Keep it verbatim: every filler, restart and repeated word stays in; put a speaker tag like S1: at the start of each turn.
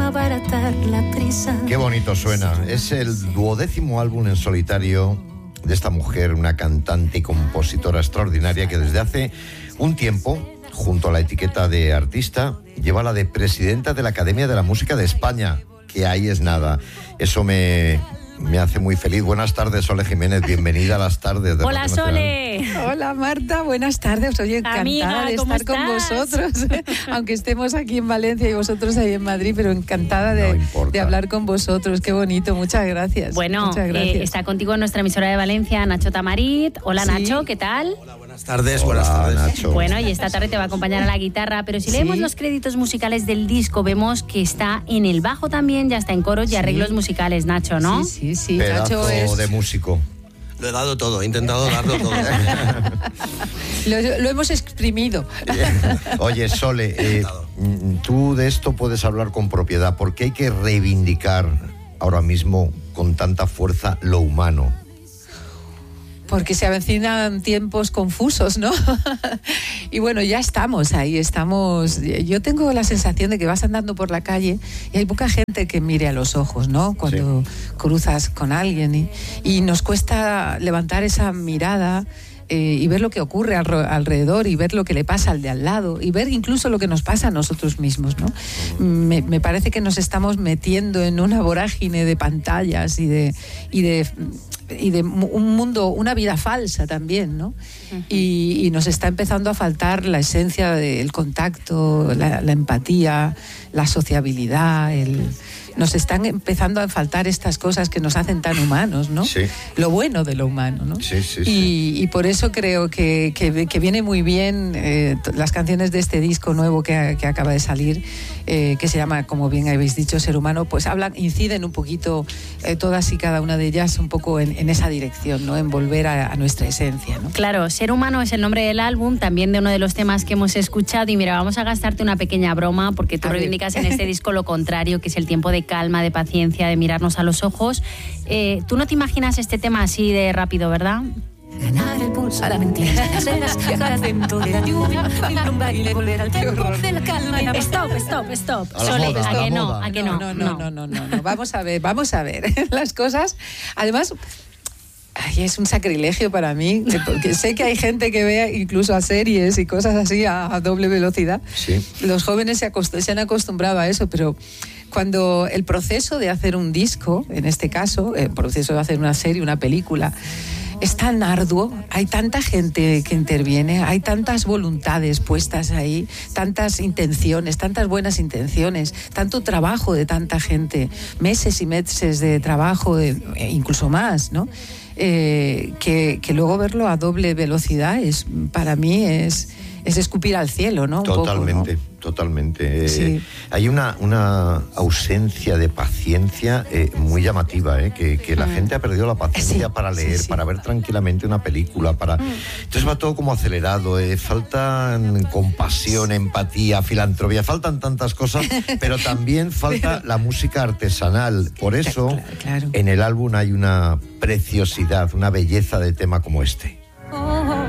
S1: abaratar la prisa.
S2: Qué bonito suena. Es el duodécimo álbum en solitario de esta mujer, una cantante y compositora extraordinaria que desde hace un tiempo, junto a la etiqueta de artista, lleva la de presidenta de la Academia de la Música de España, que ahí es nada. Eso me... Me hace muy feliz. Buenas tardes, Sole Jiménez. Bienvenida a las tardes de
S3: Hola, Sole.
S4: Hola, Marta. Buenas tardes. Soy encantada
S3: Amiga,
S4: de estar
S3: ¿cómo
S4: con
S3: estás?
S4: vosotros. Aunque estemos aquí en Valencia y vosotros ahí en Madrid, pero encantada de,
S2: No
S4: de hablar con vosotros. Qué bonito. Muchas gracias.
S3: Bueno,
S4: Muchas gracias.
S3: eh, está contigo nuestra emisora de Valencia, Nacho Tamarit. Hola,
S4: Sí.
S3: Nacho, ¿qué tal?
S5: Hola, buenas tardes.
S2: Hola,
S5: buenas tardes.
S2: Nacho.
S3: Bueno, y esta tarde te va a acompañar a la guitarra, pero si
S4: Sí.
S3: leemos los créditos musicales del disco, vemos que está en el bajo también, ya está en coros y
S4: Sí.
S3: arreglos musicales, Nacho, ¿no?
S4: Sí, sí, sí.
S2: Pedazo
S4: Nacho es...
S2: de músico.
S5: Lo he dado todo, he intentado darlo todo.
S4: Lo, lo hemos exprimido.
S2: Oye, Sole, eh, tú de esto puedes hablar con propiedad, porque hay que reivindicar ahora mismo con tanta fuerza lo humano.
S4: Porque se avecinan tiempos confusos, ¿no? Y bueno, ya estamos ahí, estamos... Yo tengo la sensación de que vas andando por la calle y hay poca gente que mire a los ojos, ¿no? Cuando sí. cruzas con alguien y, y nos cuesta levantar esa mirada eh, y ver lo que ocurre al, alrededor y ver lo que le pasa al de al lado y ver incluso lo que nos pasa a nosotros mismos, ¿no? Me, me parece que nos estamos metiendo en una vorágine de pantallas y de... Y de y de un mundo, una vida falsa también, ¿no? Uh-huh. Y, y nos está empezando a faltar la esencia del contacto, la, la empatía, la sociabilidad, el... Nos están empezando a faltar estas cosas que nos hacen tan humanos, ¿no?
S2: Sí.
S4: Lo bueno de lo humano, ¿no?
S2: Sí, sí,
S4: y,
S2: sí.
S4: y por eso creo que, que, que viene muy bien eh, las canciones de este disco nuevo que, que acaba de salir, eh, que se llama, como bien habéis dicho, Ser Humano, pues hablan, inciden un poquito eh, todas y cada una de ellas un poco en, en esa dirección, ¿no? En volver a, a nuestra esencia, ¿no?
S3: Claro, Ser Humano es el nombre del álbum, también de uno de los temas que hemos escuchado. Y mira, vamos a gastarte una pequeña broma, porque tú a reivindicas ver. en este disco lo contrario, que es el tiempo de calma, de paciencia, de mirarnos a los ojos. Eh, tú no te imaginas este tema así de rápido, ¿verdad?
S1: Ganar el pulso a la mentira, viajar al viento de la lluvia, bailar un baile, volver al tiempo de la calma. Y
S3: Stop, stop, stop.
S2: A la
S3: Sole,
S2: moda,
S3: ¿a
S2: a la
S3: que no?
S2: moda.
S3: ¿A que
S4: no?
S3: no?
S4: No, no, no, no, no. Vamos a ver, vamos a ver. Las cosas, además... Ay, es un sacrilegio para mí, porque sé que hay gente que ve incluso a series y cosas así a, a doble velocidad.
S2: Sí.
S4: Los jóvenes se, acost- se han acostumbrado a eso, pero cuando el proceso de hacer un disco, en este caso, el proceso de hacer una serie, una película, es tan arduo, hay tanta gente que interviene, hay tantas voluntades puestas ahí, tantas intenciones, tantas buenas intenciones, tanto trabajo de tanta gente, meses y meses de trabajo, de, incluso más, ¿no? Eh, que, que luego verlo a doble velocidad es, para mí es, es escupir al cielo, ¿no? Un
S2: Totalmente,
S4: poco, ¿no?
S2: totalmente.
S4: Sí.
S2: Eh, hay una, una ausencia de paciencia eh, muy llamativa, eh, que, que la mm. gente ha perdido la paciencia
S4: sí,
S2: para leer,
S4: sí, sí.
S2: para ver tranquilamente una película, para... Mm. Entonces va todo como acelerado, eh, faltan compasión, empatía, filantropía, faltan tantas cosas, pero también falta pero... la música artesanal. Por eso,
S4: claro, claro.
S2: en el álbum hay una preciosidad, una belleza de tema como este.